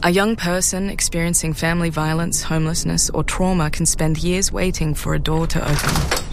A young person experiencing family violence, homelessness, or trauma can spend years waiting for a door to open.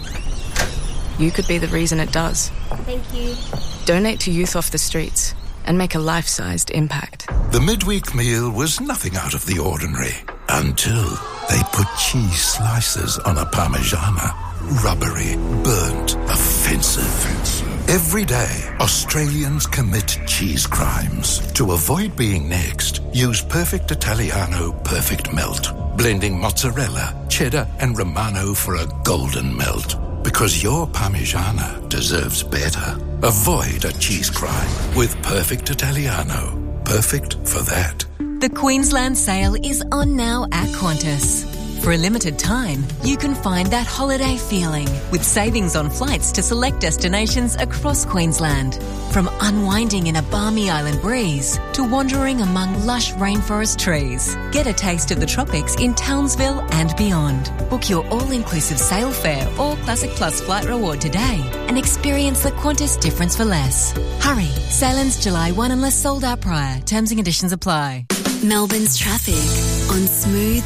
You could be the reason it does. Thank you. Donate to Youth Off the Streets and make a life-sized impact. The midweek meal was nothing out of the ordinary until they put cheese slices on a Parmigiana. Rubbery, burnt, offensive. Every day, Australians commit cheese crimes. To avoid being next, use Perfect Italiano Perfect Melt. Blending mozzarella, cheddar and Romano for a golden melt. Because your Parmigiana deserves better. Avoid a cheese crime with Perfect Italiano. Perfect for that. The Queensland sale is on now at Qantas. For a limited time, you can find that holiday feeling with savings on flights to select destinations across Queensland. From unwinding in a balmy island breeze to wandering among lush rainforest trees. Get a taste of the tropics in Townsville and beyond. Book your all-inclusive sail fare or Classic Plus flight reward today and experience the Qantas difference for less. Hurry, sail ends July 1 unless sold out prior. Terms and conditions apply. Melbourne's traffic on Smooth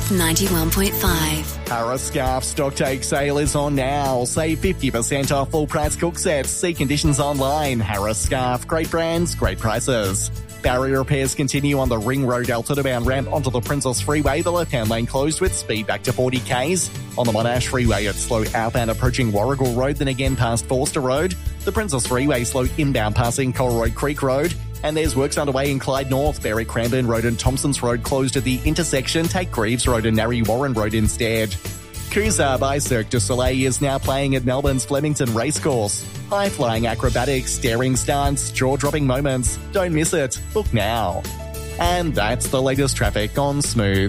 91.5. Harris Scarf stock take sale is on now. Save 50% off all Pratt's cook sets. See conditions online. Harris Scarf. Great brands, great prices. Barrier repairs continue on the Ring Road Altona ramp onto the Princess Freeway. The left-hand lane closed with speed back to 40 k's. On the Monash Freeway, it's slow outbound approaching Warrigal Road, then again past Forster Road. The Princess Freeway slow inbound passing Colroy Creek Road. And there's works underway in Clyde North. Berry Cranbourne Road and Thompson's Road closed at the intersection. Take Greaves Road and Narry Warren Road instead. Kuzar by Cirque du Soleil is now playing at Melbourne's Flemington Racecourse. High-flying acrobatics, daring stunts, jaw-dropping moments. Don't miss it. Book now. And that's the latest traffic on Smooth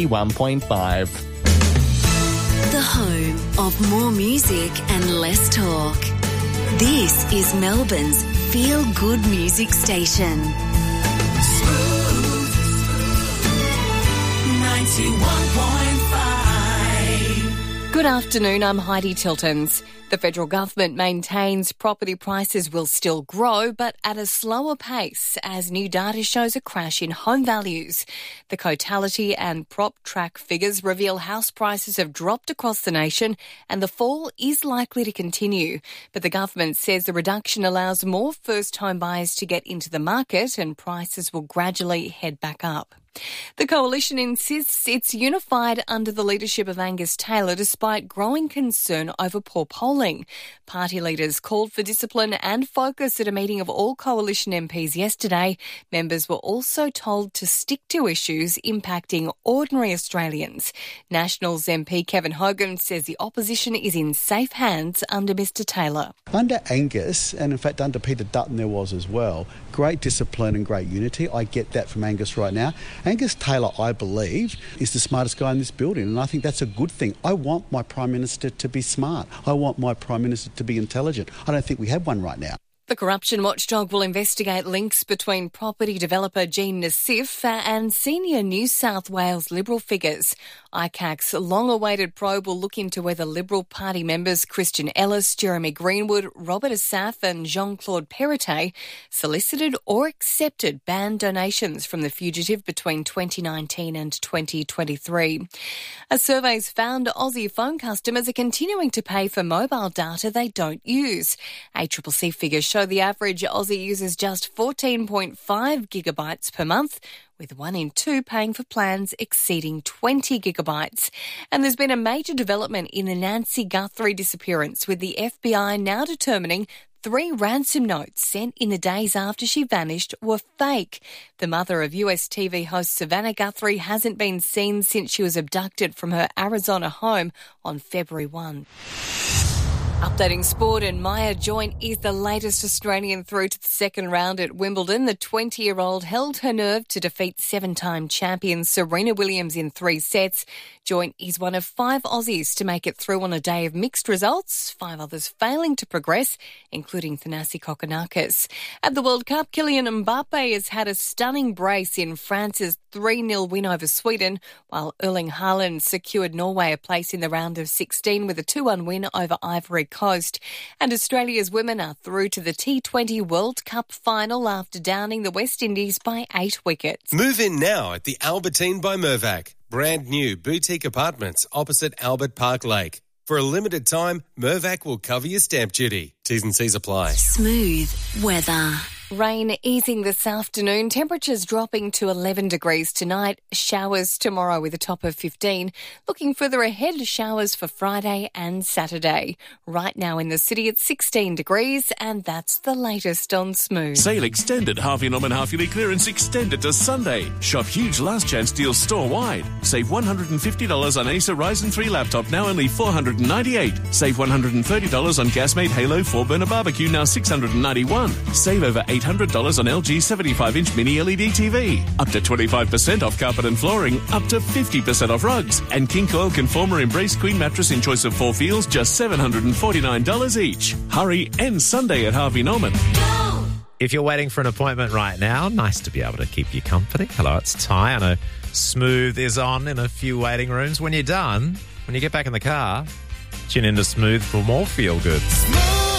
91.5. The home of more music and less talk. This is Melbourne's feel-good music station. Smooth 91.5. Good afternoon, I'm Heidi Tiltons. The federal government maintains property prices will still grow, but at a slower pace as new data shows a crash in home values. The Cotality and PropTrack figures reveal house prices have dropped across the nation and the fall is likely to continue. But the government says the reduction allows more first home buyers to get into the market and prices will gradually head back up. The Coalition insists it's unified under the leadership of Angus Taylor despite growing concern over poor polling. Party leaders called for discipline and focus at a meeting of all Coalition MPs yesterday. Members were also told to stick to issues impacting ordinary Australians. Nationals MP Kevin Hogan says the opposition is in safe hands under Mr Taylor. Under Angus, and in fact under Peter Dutton there was as well, great discipline and great unity. I get that from Angus right now. Angus Taylor, I believe, is the smartest guy in this building, and I think that's a good thing. I want my Prime Minister to be smart. I want my Prime Minister to be intelligent. I don't think we have one right now. The corruption watchdog will investigate links between property developer Jean Nassif and senior New South Wales Liberal figures. ICAC's long-awaited probe will look into whether Liberal Party members Christian Ellis, Jeremy Greenwood, Robert Asaf and Jean-Claude Perrottet solicited or accepted banned donations from the fugitive between 2019 and 2023. A survey's found Aussie phone customers are continuing to pay for mobile data they don't use. ACCC figures show the average Aussie uses just 14.5 gigabytes per month, with 1 in 2 paying for plans exceeding 20 gigabytes. And there's been a major development in the Nancy Guthrie disappearance, with the FBI now determining 3 ransom notes sent in the days after she vanished were fake. The mother of US TV host Savannah Guthrie hasn't been seen since she was abducted from her Arizona home on February 1. Updating sport, and Maya Joint is the latest Australian through to the second round at Wimbledon. The 20-year-old held her nerve to defeat 7-time champion Serena Williams in 3 sets. Joint is one of 5 Aussies to make it through on a day of mixed results, 5 others failing to progress, including Thanasi Kokkinakis. At the World Cup, Kylian Mbappe has had a stunning brace in France's 3-0 win over Sweden, while Erling Haaland secured Norway a place in the round of 16 with a 2-1 win over Ivory Coast. And Australia's women are through to the T20 World Cup final after downing the West Indies by 8 wickets. Move in now at the Albertine by Mirvac. Brand new boutique apartments opposite Albert Park Lake. For a limited time, Mirvac will cover your stamp duty. T's and C's apply. Smooth weather. Rain easing this afternoon, temperatures dropping to 11 degrees tonight, showers tomorrow with a top of 15. Looking further ahead, showers for Friday and Saturday. Right now in the city it's 16 degrees and that's the latest on Smooth. Sale extended. Harvey Norman half-yearly clearance extended to Sunday. Shop huge last chance deals store-wide. Save $150 on Acer Ryzen 3 laptop, now only $498. Save $130 on Gasmate Halo 4-burner barbecue, now $691. Save over $800 on LG 75-inch mini LED TV. Up to 25% off carpet and flooring. Up to 50% off rugs. And King Coil Conformer Embrace Queen mattress in choice of 4 feels, just $749 each. Hurry, end Sunday at Harvey Norman. If you're waiting for an appointment right now, nice to be able to keep you company. Hello, it's Ty. I know Smooth is on in a few waiting rooms. When you're done, when you get back in the car, tune into Smooth for more feel good. Smooth.